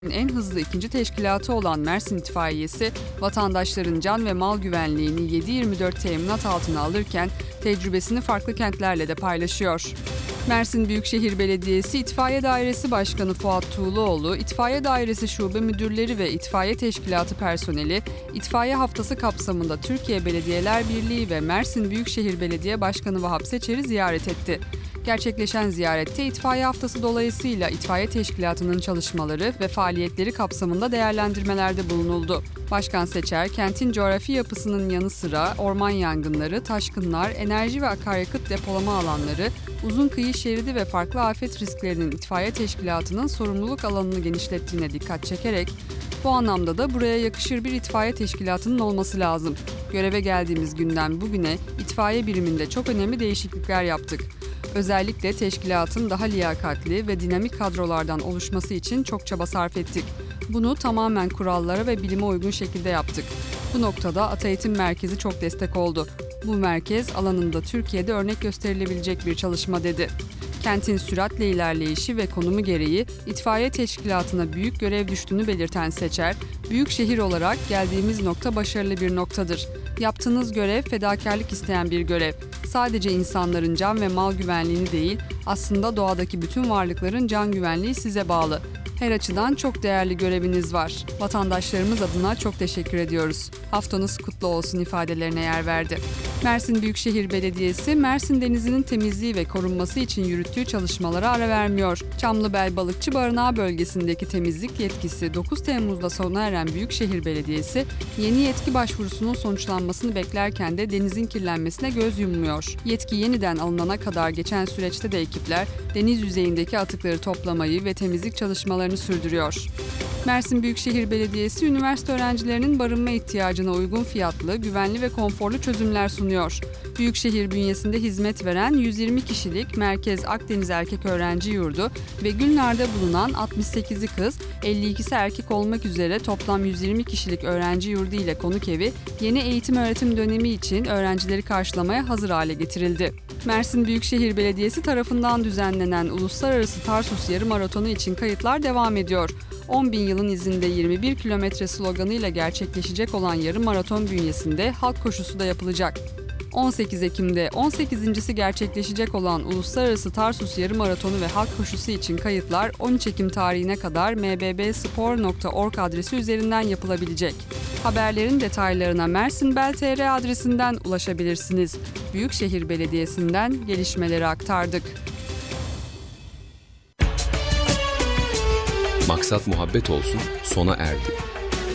En hızlı ikinci teşkilatı olan Mersin İtfaiyesi, vatandaşların can ve mal güvenliğini 7/24 teminat altına alırken tecrübesini farklı kentlerle de paylaşıyor. Mersin Büyükşehir Belediyesi İtfaiye Dairesi Başkanı Fuat Tuğluoğlu, İtfaiye Dairesi Şube Müdürleri ve İtfaiye Teşkilatı personeli, İtfaiye Haftası kapsamında Türkiye Belediyeler Birliği ve Mersin Büyükşehir Belediye Başkanı Vahap Seçer'i ziyaret etti. Gerçekleşen ziyarette İtfaiye Haftası dolayısıyla İtfaiye Teşkilatı'nın çalışmaları ve faaliyetleri kapsamında değerlendirmelerde bulunuldu. Başkan Seçer, kentin coğrafi yapısının yanı sıra orman yangınları, taşkınlar, enerji ve akaryakıt depolama alanları, uzun kıyı şeridi ve farklı afet risklerinin İtfaiye Teşkilatı'nın sorumluluk alanını genişlettiğine dikkat çekerek, bu anlamda da buraya yakışır bir itfaiye teşkilatının olması lazım. Göreve geldiğimiz günden bugüne itfaiye biriminde çok önemli değişiklikler yaptık. Özellikle teşkilatın daha liyakatli ve dinamik kadrolardan oluşması için çok çaba sarf ettik. Bunu tamamen kurallara ve bilime uygun şekilde yaptık. Bu noktada Ata Eğitim Merkezi çok destek oldu. Bu merkez alanında Türkiye'de örnek gösterilebilecek bir çalışma dedi. Kentin süratle ilerleyişi ve konumu gereği itfaiye teşkilatına büyük görev düştüğünü belirten Seçer, büyük şehir olarak geldiğimiz nokta başarılı bir noktadır. Yaptığınız görev fedakarlık isteyen bir görev. Sadece insanların can ve mal güvenliğini değil, aslında doğadaki bütün varlıkların can güvenliği size bağlı. Her açıdan çok değerli göreviniz var. Vatandaşlarımız adına çok teşekkür ediyoruz. Haftanız kutlu olsun ifadelerine yer verdi. Mersin Büyükşehir Belediyesi, Mersin Denizi'nin temizliği ve korunması için yürüttüğü çalışmalara ara vermiyor. Çamlıbel Balıkçı Barınağı bölgesindeki temizlik yetkisi 9 Temmuz'da sona eren Büyükşehir Belediyesi, yeni yetki başvurusunun sonuçlanmasını beklerken de denizin kirlenmesine göz yummuyor. Yetki yeniden alınana kadar geçen süreçte de ekipler deniz yüzeyindeki atıkları toplamayı ve temizlik çalışmalarını sürdürüyor. Mersin Büyükşehir Belediyesi, üniversite öğrencilerinin barınma ihtiyacına uygun fiyatlı, güvenli ve konforlu çözümler sunuyor. Büyükşehir bünyesinde hizmet veren 120 kişilik Merkez Akdeniz Erkek Öğrenci Yurdu ve Gülnar'da bulunan 68'i kız, 52'si erkek olmak üzere toplam 120 kişilik öğrenci yurdu ile konuk evi, yeni eğitim öğretim dönemi için öğrencileri karşılamaya hazır hale getirildi. Mersin Büyükşehir Belediyesi tarafından düzenlenen Uluslararası Tarsus Yarı Maratonu için kayıtlar devam ediyor. 10.000 yılın izinde 21 kilometre sloganıyla gerçekleşecek olan yarım maraton bünyesinde halk koşusu da yapılacak. 18 Ekim'de 18.si gerçekleşecek olan Uluslararası Tarsus Yarı Maratonu ve halk koşusu için kayıtlar 13 Ekim tarihine kadar mbbspor.org adresi üzerinden yapılabilecek. Haberlerin detaylarına mersinbel.tr adresinden ulaşabilirsiniz. Büyükşehir Belediyesi'nden gelişmeleri aktardık. Maksat muhabbet olsun sona erdi.